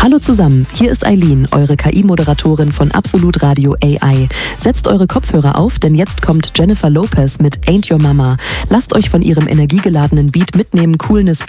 Hallo zusammen, hier ist Eileen, eure KI-Moderatorin von Absolut Radio AI. Setzt eure Kopfhörer auf, denn jetzt kommt Jennifer Lopez mit Ain't Your Mama. Lasst euch von ihrem energiegeladenen Beat mitnehmen, Coolness